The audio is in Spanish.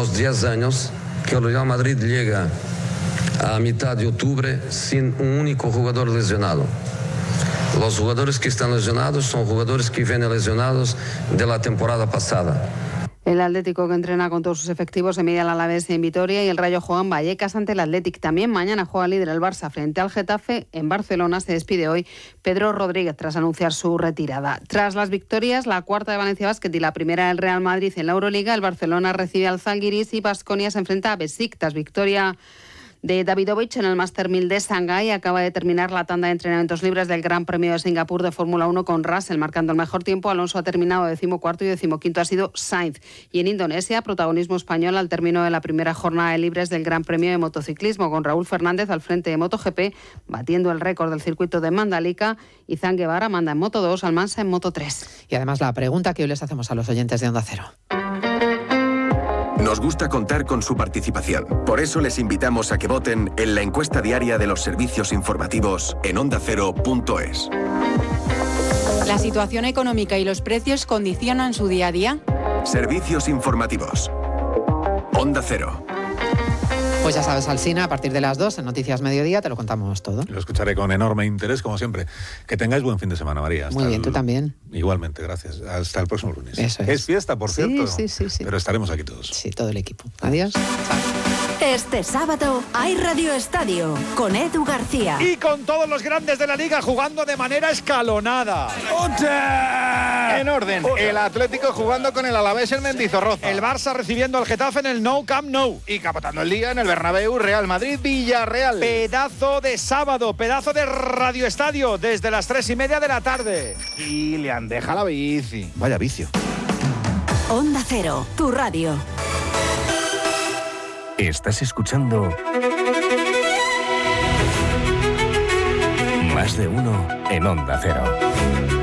unos 10 años que el Real Madrid llega a mitad de octubre sin un único jugador lesionado. Los jugadores que están lesionados son jugadores que vienen lesionados de la temporada pasada. El Atlético, que entrena con todos sus efectivos, se mide al Alavés en Vitoria, y el Rayo juega en Vallecas ante el Athletic. También mañana juega líder el Barça frente al Getafe. En Barcelona se despide hoy Pedro Rodríguez tras anunciar su retirada. Tras las victorias, la cuarta de Valencia Basket y la primera del Real Madrid en la Euroliga, el Barcelona recibe al Zalgiris y Baskonia se enfrenta a Besiktas. Victoria de Davidovich en el Master 1000 de Shanghái. Acaba de terminar la tanda de entrenamientos libres del Gran Premio de Singapur de Fórmula 1 con Russell marcando el mejor tiempo. Alonso ha terminado 14º y 15º ha sido Sainz. Y en Indonesia, protagonismo español al término de la primera jornada de libres del Gran Premio de motociclismo, con Raúl Fernández al frente de MotoGP, batiendo el récord del circuito de Mandalika, y Zan Guevara manda en Moto2, Almansa en Moto3. Y además la pregunta que hoy les hacemos a los oyentes de Onda Cero. Nos gusta contar con su participación. Por eso les invitamos a que voten en la encuesta diaria de los servicios informativos en ondacero.es. ¿La situación económica y los precios condicionan su día a día? Servicios informativos. Onda Cero. Pues ya sabes, Alsina, a partir de las 2 en Noticias Mediodía te lo contamos todo. Lo escucharé con enorme interés, como siempre. Que tengáis buen fin de semana, María. Muy bien, tú también. Igualmente, gracias. Hasta el próximo lunes. Eso es. Es fiesta, por cierto. Sí. Pero estaremos aquí todos. Sí, todo el equipo. Adiós. Este sábado hay Radio Estadio con Edu García. Y con todos los grandes de la Liga jugando de manera escalonada. En orden, el Atlético jugando con el Alavés en Mendizorroza. El Barça recibiendo al Getafe en el Nou Camp Nou. Y capotando el día en el Bernabéu, Real Madrid, Villarreal. Pedazo de sábado, pedazo de Radio Estadio desde las 3:30 de la tarde. Y le deja la bici. Vaya vicio. Onda Cero, tu radio. Estás escuchando Más de Uno en Onda Cero.